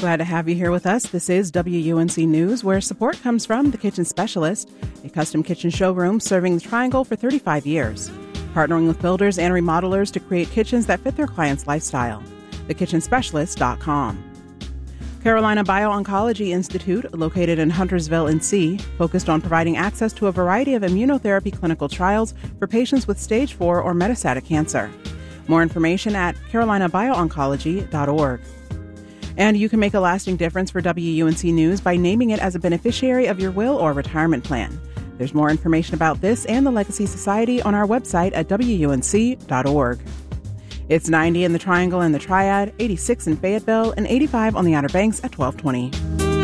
Glad to have you here with us. This is WUNC News, where support comes from The Kitchen Specialist, a custom kitchen showroom serving the Triangle for 35 years, partnering with builders and remodelers to create kitchens that fit their clients' lifestyle. TheKitchenSpecialist.com. Carolina Bio-Oncology Institute, located in Huntersville, NC, focused on providing access to a variety of immunotherapy clinical trials for patients with stage 4 or metastatic cancer. More information at carolinabioncology.org. And you can make a lasting difference for WUNC News by naming it as a beneficiary of your will or retirement plan. There's more information about this and the Legacy Society on our website at WUNC.org. It's 90 in the Triangle and the Triad, 86 in Fayetteville, and 85 on the Outer Banks at 1220.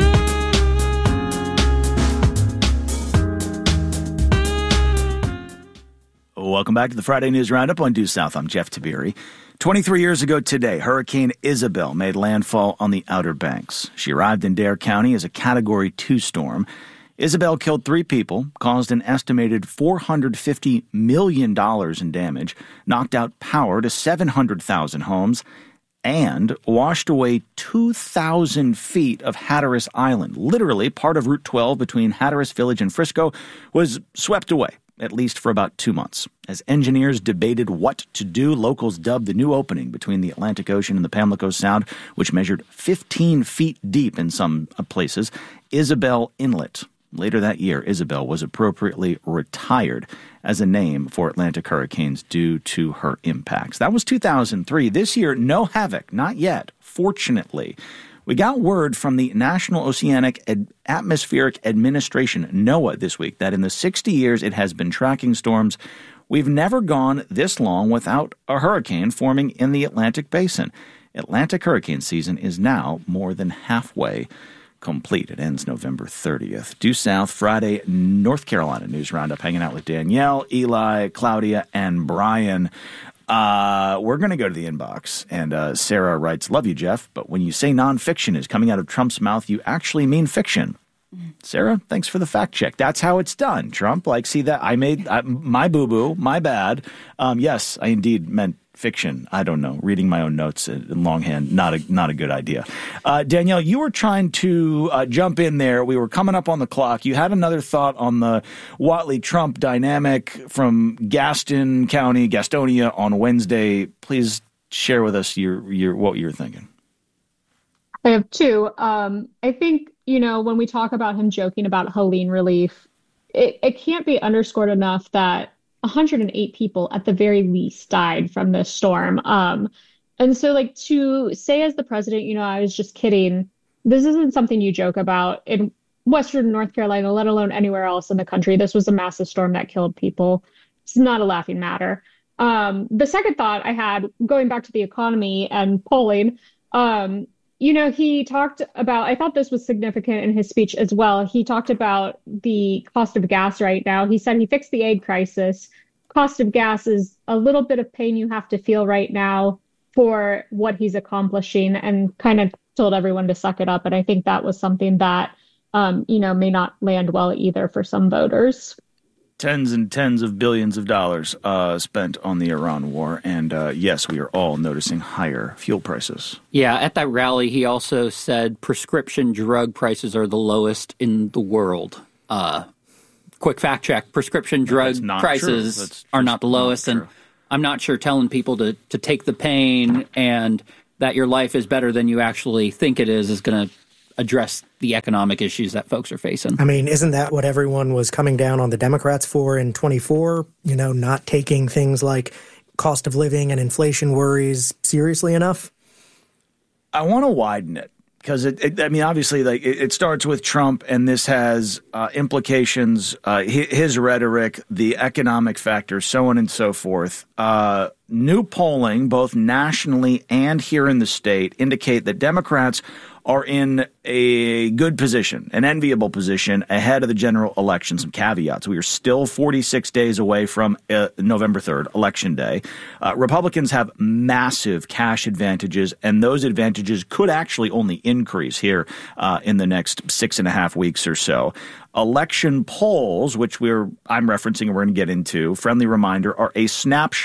Welcome back to the Friday News Roundup on Due South. I'm Jeff Tiberi. 23 years ago today, Hurricane Isabel made landfall on the Outer Banks. She arrived in Dare County as a Category 2 storm. Isabel killed 3 people, caused an estimated $450 million in damage, knocked out power to 700,000 homes, and washed away 2,000 feet of Hatteras Island. Literally, part of Route 12 between Hatteras Village and Frisco was swept away, at least for about 2 months. As engineers debated what to do, locals dubbed the new opening between the Atlantic Ocean and the Pamlico Sound, which measured 15 feet deep in some places, Isabel Inlet. Later that year, Isabel was appropriately retired as a name for Atlantic hurricanes due to her impacts. That was 2003. This year, no havoc, not yet, fortunately. We got word from the National Oceanic Atmospheric Administration, NOAA, this week that in the 60 years it has been tracking storms, we've never gone this long without a hurricane forming in the Atlantic Basin. Atlantic hurricane season is now more than halfway complete. It ends November 30th. Due South, Friday, North Carolina News Roundup, hanging out with Danielle, Eli, Claudia, and Brian. We're going to go to the inbox, and Sarah writes, "Love you, Jeff, but when you say nonfiction is coming out of Trump's mouth, you actually mean fiction." Sarah, thanks for the fact check. That's how it's done, Trump. See that? I made my boo-boo, my bad. Yes, I indeed meant fiction. I don't know. Reading my own notes in longhand, not a good idea. Danielle, you were trying to jump in there. We were coming up on the clock. You had another thought on the Whatley-Trump dynamic from Gaston County, Gastonia on Wednesday. Please share with us your what you're thinking. I have 2. I think, when we talk about him joking about Helene relief, it can't be underscored enough that 108 people at the very least died from this storm. And so to say as the president, I was just kidding. This isn't something you joke about in Western North Carolina, let alone anywhere else in the country. This was a massive storm that killed people. It's not a laughing matter. The second thought I had, going back to the economy and polling, he talked about, I thought this was significant in his speech as well. He talked about the cost of gas right now. He said he fixed the egg crisis. Cost of gas is a little bit of pain you have to feel right now for what he's accomplishing, and kind of told everyone to suck it up. And I think that was something that, may not land well either for some voters. Tens and tens of billions of dollars spent on the Iran war. And yes, we are all noticing higher fuel prices. Yeah, at that rally, he also said prescription drug prices are the lowest in the world. Quick fact check, prescription drug prices are not the lowest. And I'm not sure telling people to take the pain and that your life is better than you actually think it is going to address the economic issues that folks are facing. I mean, isn't that what everyone was coming down on the Democrats for in 24? Not taking things like cost of living and inflation worries seriously enough? I want to widen it because, obviously, it starts with Trump, and this has implications, his rhetoric, the economic factor, so on and so forth. New polling, both nationally and here in the state, indicate that Democrats are in a good position, an enviable position ahead of the general election. Some caveats. We are still 46 days away from November 3rd, Election Day. Republicans have massive cash advantages, and those advantages could actually only increase here in the next 6.5 weeks or so. Election polls, which I'm referencing and we're going to get into, friendly reminder, are a snapshot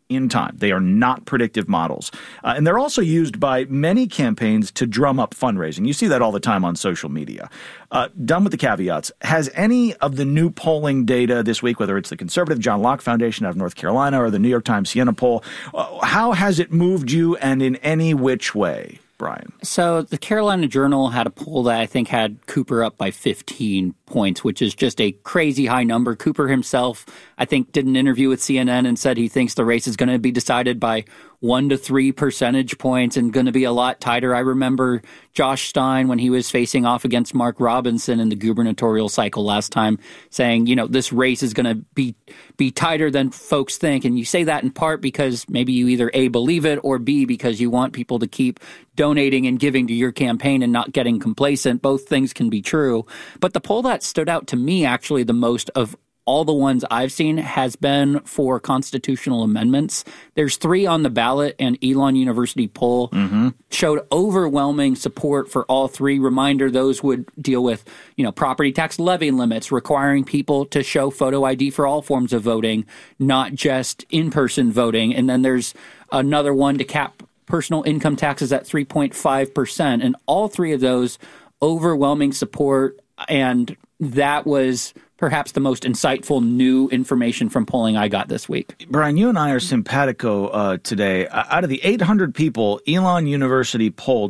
in time. They are not predictive models. And they're also used by many campaigns to drum up fundraising. You see that all the time on social media. Done with the caveats, has any of the new polling data this week, whether it's the conservative John Locke Foundation out of North Carolina or the New York Times Siena poll, how has it moved you and in any which way? Brian. So the Carolina Journal had a poll that I think had Cooper up by 15 points, which is just a crazy high number. Cooper himself, I think, did an interview with CNN and said he thinks the race is going to be decided by 1 to 3 percentage points and going to be a lot tighter. I remember Josh Stein, when he was facing off against Mark Robinson in the gubernatorial cycle last time, saying, this race is going to be tighter than folks think. And you say that in part because maybe you either A, believe it, or B, because you want people to keep donating and giving to your campaign and not getting complacent. Both things can be true. But the poll that stood out to me actually the most of all the ones I've seen has been for constitutional amendments. There's 3 on the ballot, and Elon University poll showed overwhelming support for all 3. Reminder, those would deal with, property tax levy limits, requiring people to show photo ID for all forms of voting, not just in-person voting. And then there's another one to cap personal income taxes at 3.5%. And all 3 of those, overwhelming support, and that was perhaps the most insightful new information from polling I got this week. Brian, you and I are simpatico today. Out of the 800 people Elon University polled,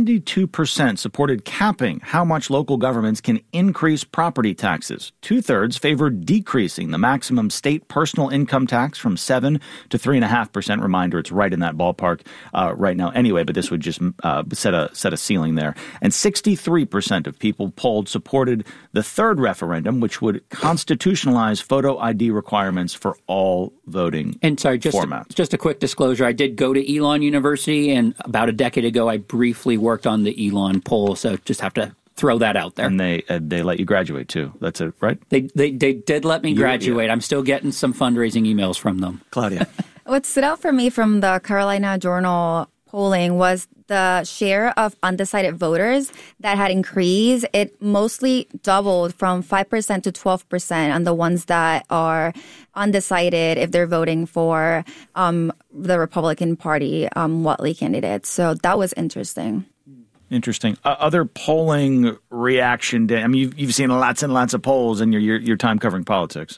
72% supported capping how much local governments can increase property taxes. 2/3 favored decreasing the maximum state personal income tax from 7 to 3.5%. Reminder, it's right in that ballpark right now anyway, but this would just set a ceiling there. And 63% of people polled supported the third referendum, which would constitutionalize photo ID requirements for all voting formats. Just a quick disclosure. I did go to Elon University, and about a decade ago, I briefly worked on the Elon poll, so just have to throw that out there. And they let you graduate, too. That's it, right? They did let me graduate. Yeah. I'm still getting some fundraising emails from them. Claudia. What stood out for me from the Carolina Journal polling was the share of undecided voters that had increased. It mostly doubled from 5% to 12% on the ones that are undecided if they're voting for the Republican Party Whatley candidate. So that was interesting. Interesting. Other polling reaction day. I mean, you've seen lots and lots of polls in your time covering politics.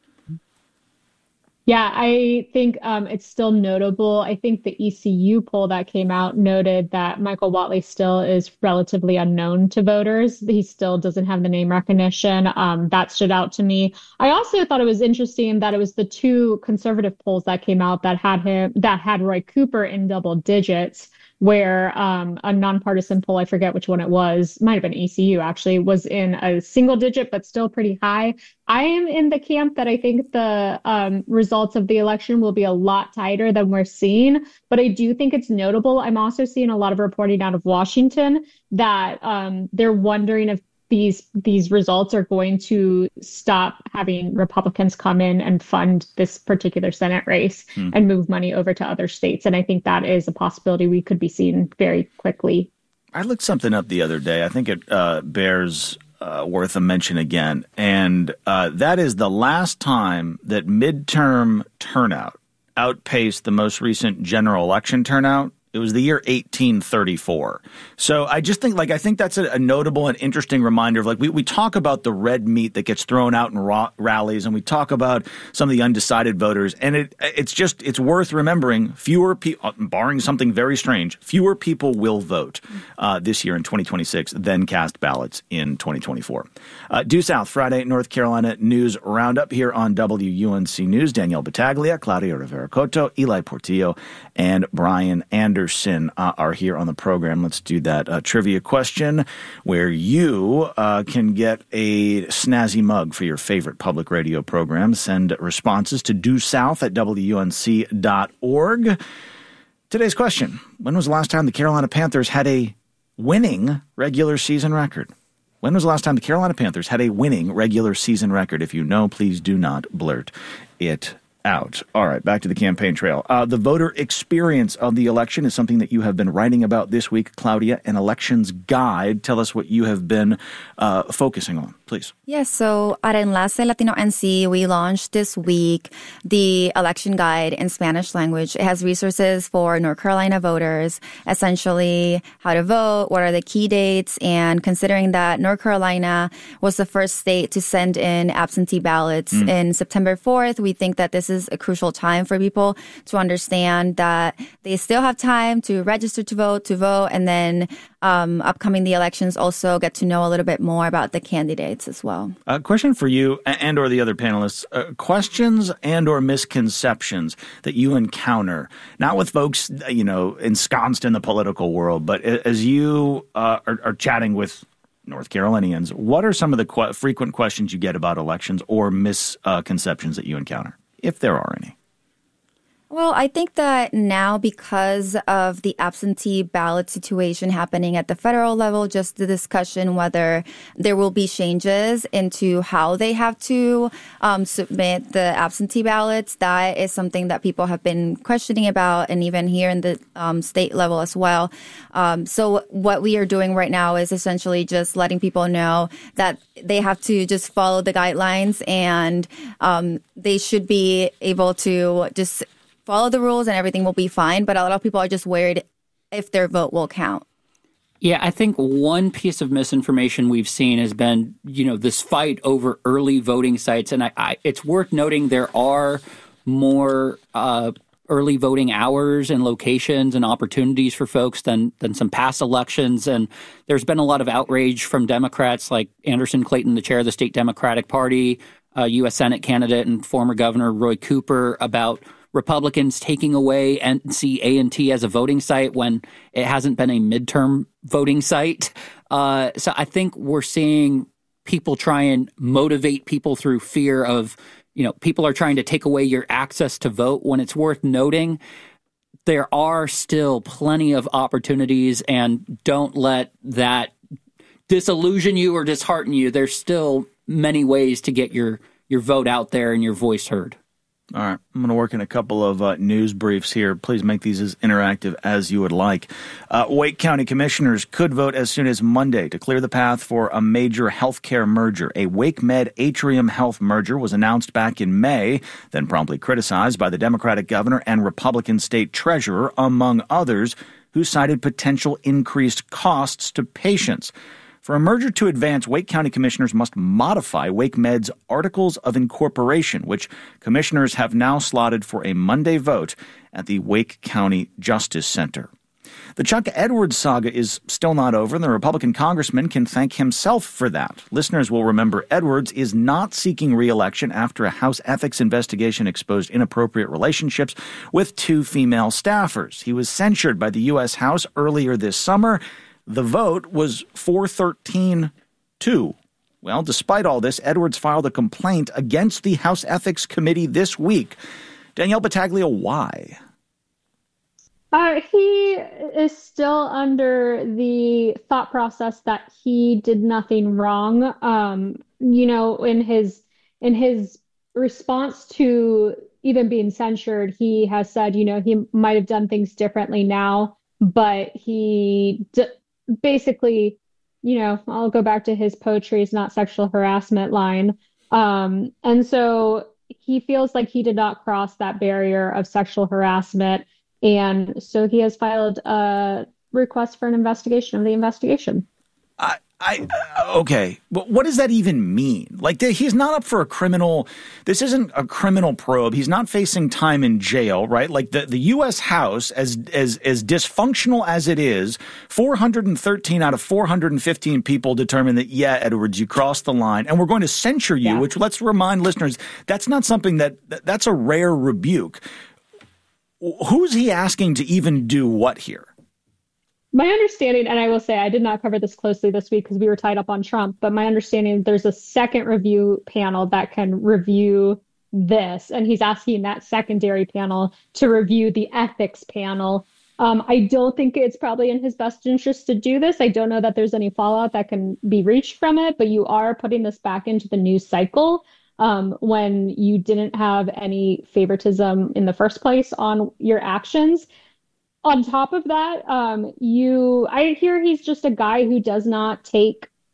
Yeah, I think it's still notable. I think the ECU poll that came out noted that Michael Whatley still is relatively unknown to voters. He still doesn't have the name recognition. That stood out to me. I also thought it was interesting that it was the 2 conservative polls that came out that had Roy Cooper in double digits, where a nonpartisan poll, I forget which one it was, might have been ECU actually, was in a single digit, but still pretty high. I am in the camp that I think the results of the election will be a lot tighter than we're seeing, but I do think it's notable. I'm also seeing a lot of reporting out of Washington that they're wondering if these results are going to stop having Republicans come in and fund this particular Senate race and move money over to other states. And I think that is a possibility we could be seeing very quickly. I looked something up the other day. I think it bears worth a mention again. And that is the last time that midterm turnout outpaced the most recent general election turnout. It was the year 1834. So I just think, I think that's a notable and interesting reminder of, we talk about the red meat that gets thrown out in rallies, and we talk about some of the undecided voters, and it's worth remembering fewer people, barring something very strange, fewer people will vote this year in 2026 than cast ballots in 2024. Due South, Friday, North Carolina News Roundup here on WUNC News. Danielle Battaglia, Claudia Rivera-Cotto, Eli Portillo, and Brian Anderson are here on the program. Let's do that trivia question where you can get a snazzy mug for your favorite public radio program. Send responses to duesouth@WUNC.org. Today's question: when was the last time the Carolina Panthers had a winning regular season record? When was the last time the Carolina Panthers had a winning regular season record? If you know, please do not blurt it out. All right, back to the campaign trail. The voter experience of the election is something that you have been writing about this week, Claudia, an elections guide. Tell us what you have been focusing on. please. Yes, so at Enlace Latino NC, we launched this week the election guide in Spanish language. It has resources for North Carolina voters, essentially how to vote, what are the key dates, and considering that North Carolina was the first state to send in absentee ballots in September 4th, we think that this is a crucial time for people to understand that they still have time to register to vote, and then upcoming the elections also get to know a little bit more about the candidates as well. Question for you and or the other panelists. Questions and or misconceptions that you encounter, not with folks, ensconced in the political world, but as you are chatting with North Carolinians, what are some of the frequent questions you get about elections or misconceptions that you encounter, if there are any? Well, I think that now, because of the absentee ballot situation happening at the federal level, just the discussion whether there will be changes into how they have to submit the absentee ballots, that is something that people have been questioning about, and even here in the state level as well. So what we are doing right now is essentially just letting people know that they have to just follow the guidelines, and they should be able to just follow the rules and everything will be fine. But a lot of people are just worried if their vote will count. Yeah, I think one piece of misinformation we've seen has been, this fight over early voting sites. And it's worth noting there are more early voting hours and locations and opportunities for folks than some past elections. And there's been a lot of outrage from Democrats like Anderson Clayton, the chair of the state Democratic Party, U.S. Senate candidate and former Governor Roy Cooper, about Republicans taking away NC-A&T as a voting site when it hasn't been a midterm voting site. So I think we're seeing people try and motivate people through fear of, people are trying to take away your access to vote, when it's worth noting there are still plenty of opportunities, and don't let that disillusion you or dishearten you. There's still many ways to get your vote out there and your voice heard. All right. I'm going to work in a couple of news briefs here. Please make these as interactive as you would like. Wake County commissioners could vote as soon as Monday to clear the path for a major healthcare merger. A WakeMed Atrium Health merger was announced back in May, then promptly criticized by the Democratic governor and Republican state treasurer, among others, who cited potential increased costs to patients. For a merger to advance, Wake County commissioners must modify WakeMed's Articles of Incorporation, which commissioners have now slotted for a Monday vote at the Wake County Justice Center. The Chuck Edwards saga is still not over, and the Republican congressman can thank himself for that. Listeners will remember Edwards is not seeking re-election after a House ethics investigation exposed inappropriate relationships with two female staffers. He was censured by the U.S. House earlier this summer. The vote was 413-2. Well, despite all this, Edwards filed a complaint against the House Ethics Committee this week. Danielle Battaglia, why? He is still under the thought process that he did nothing wrong. In his response to even being censured, he has said, he might have done things differently now, but he basically, I'll go back to his poetry is not sexual harassment line. And so he feels like he did not cross that barrier of sexual harassment. And so he has filed a request for an investigation of the investigation. Okay, but what does that even mean? Like, he's not up for a criminal. This isn't a criminal probe. He's not facing time in jail, right? Like the U.S. House, as dysfunctional as it is, 413 out of 415 people determined that, yeah, Edwards, you crossed the line, and we're going to censure you. Yeah. Which, let's remind listeners, that's not something that's a rare rebuke. Who's he asking to even do what here? My understanding, and I will say I did not cover this closely this week because we were tied up on Trump, but my understanding there's a second review panel that can review this, and he's asking that secondary panel to review the ethics panel. I don't think it's probably in his best interest to do this. I don't know that there's any fallout that can be reached from it, but you are putting this back into the news cycle when you didn't have any favoritism in the first place on your actions. On top of that, I hear he's just a guy who does not take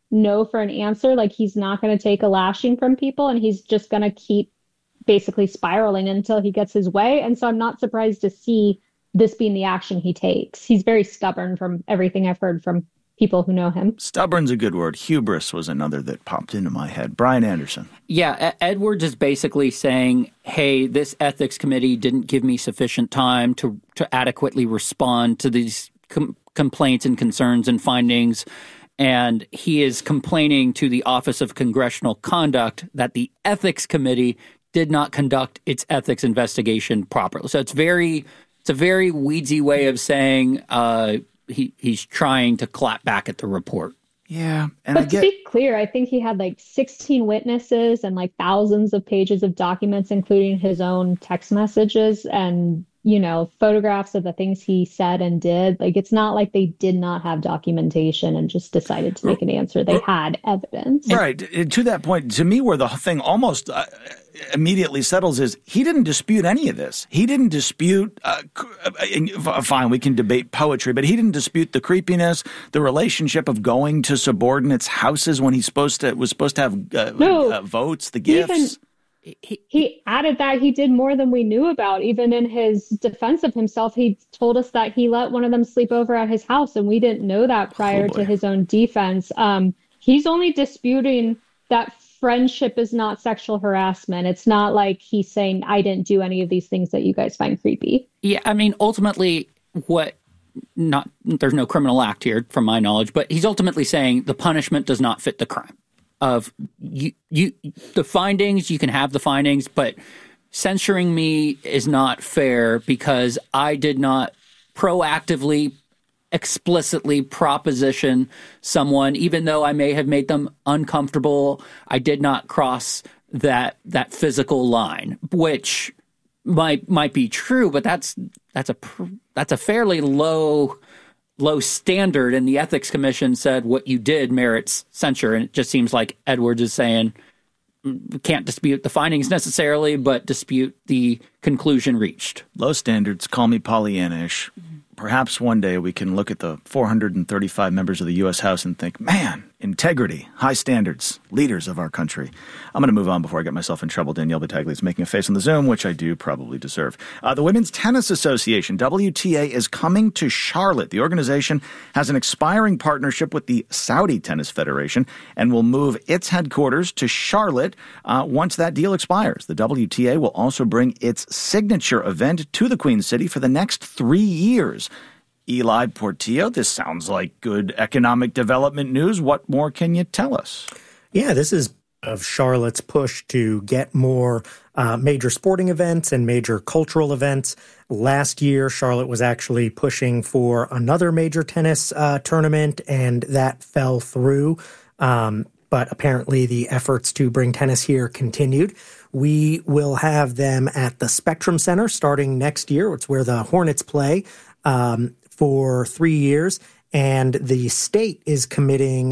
no for an answer. Like, he's not going to take a lashing from people, and he's just going to keep basically spiraling until he gets his way. And so I'm not surprised to see this being the action he takes. He's very stubborn from everything I've heard from people who know him. Stubborn's a good word. Hubris was another that popped into my head. Brian Anderson. Yeah, Edwards is basically saying, hey, this ethics committee didn't give me sufficient time to adequately respond to these complaints and concerns and findings. And he is complaining to the Office of Congressional Conduct that the ethics committee did not conduct its ethics investigation properly. So it's a very weedsy way of saying he's trying to clap back at the report. Yeah. But to be clear, I think he had like 16 witnesses and like thousands of pages of documents, including his own text messages and, photographs of the things he said and did. Like, it's not like they did not have documentation and just decided to make an answer. They had evidence. Right. To that point, to me, where the thing almost immediately settles is he didn't dispute any of this. He didn't dispute, fine, we can debate poetry, but he didn't dispute the creepiness, the relationship of going to subordinates' houses when he was supposed to have votes, the gifts. He added that he did more than we knew about. Even in his defense of himself, he told us that he let one of them sleep over at his house, and we didn't know that prior to his own defense. He's only disputing that friendship is not sexual harassment. It's not like he's saying, I didn't do any of these things that you guys find creepy. Yeah, I mean, ultimately, there's no criminal act here, from my knowledge, but he's ultimately saying the punishment does not fit the crime. Of the findings, you can have the findings, but censuring me is not fair because I did not proactively, explicitly proposition someone, even though I may have made them uncomfortable. I did not cross that physical line, which might be true, but that's a fairly low standard, and the Ethics Commission said what you did merits censure, and it just seems like Edwards is saying we can't dispute the findings necessarily, but dispute the conclusion reached. Low standards, call me Pollyanna-ish. Perhaps one day we can look at the 435 members of the U.S. House and think, man, integrity, high standards, leaders of our country. I'm going to move on before I get myself in trouble. Danielle Battaglia is making a face on the Zoom, which I do probably deserve. The Women's Tennis Association, WTA, is coming to Charlotte. The organization has an expiring partnership with the Saudi Tennis Federation and will move its headquarters to Charlotte once that deal expires. The WTA will also bring its signature event to the Queen City for the next 3 years. Eli Portillo, this sounds like good economic development news. What more can you tell us? Yeah, this is of Charlotte's push to get more major sporting events and major cultural events. Last year, Charlotte was actually pushing for another major tennis tournament, and that fell through. But apparently the efforts to bring tennis here continued. We will have them at the Spectrum Center starting next year. It's where the Hornets play for 3 years. And the state is committing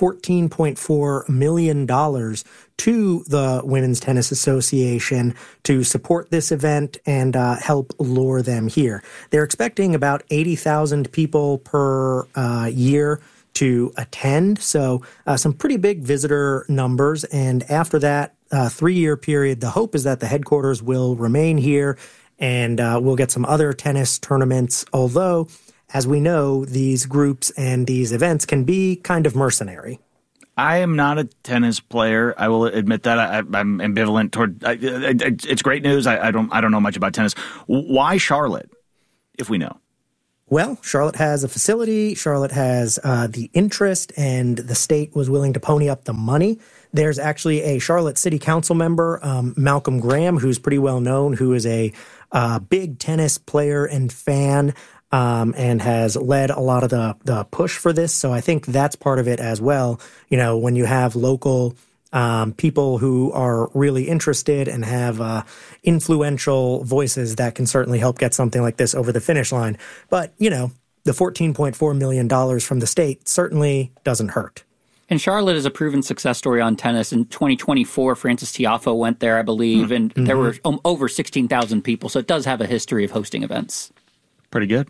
$14.4 million to the Women's Tennis Association to support this event and help lure them here. They're expecting about 80,000 people per year to attend, so some pretty big visitor numbers. And after that 3-year period, the hope is that the headquarters will remain here and we'll get some other tennis tournaments, although as we know, these groups and these events can be kind of mercenary. I am not a tennis player. I will admit that. I'm ambivalent toward. It's great news. I don't know much about tennis. Why Charlotte, if we know? Well, Charlotte has a facility. Charlotte has the interest, and the state was willing to pony up the money. There's actually a Charlotte City Council member, Malcolm Graham, who's pretty well known, who is a big tennis player and fan. And has led a lot of the push for this. So I think that's part of it as well. You know, when you have local people who are really interested and have influential voices, that can certainly help get something like this over the finish line. But, you know, the $14.4 million from the state certainly doesn't hurt. And Charlotte is a proven success story on tennis. In 2024, Frances Tiafoe went there, I believe, and there were over 16,000 people. So it does have a history of hosting events. Pretty good.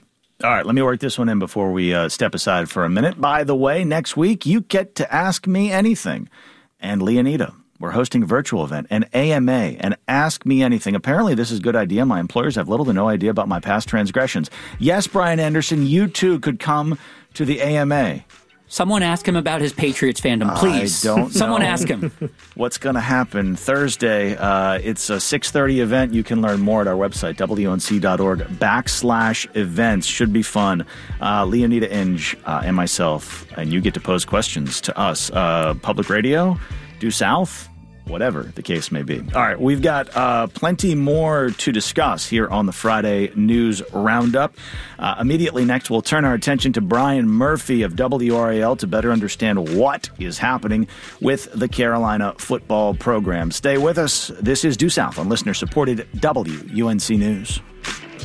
All right, let me work this one in before we step aside for a minute. By the way, next week, you get to ask me anything. And Leonida, we're hosting a virtual event, an AMA, and Ask Me Anything. Apparently, this is a good idea. My employers have little to no idea about my past transgressions. Yes, Brian Anderson, you too could come to the AMA. Someone ask him about his Patriots fandom, please. I don't know. Someone ask him. What's going to happen Thursday? It's a 6:30 event. You can learn more at our website, WUNC.org/events. Should be fun. Leonida Inge and myself, and you get to pose questions to us. Public radio, Due South, whatever the case may be. All right, we've got plenty more to discuss here on the Friday News Roundup. Immediately next, we'll turn our attention to Brian Murphy of WRAL to better understand what is happening with the Carolina football program. Stay with us. This is Due South on listener-supported WUNC News.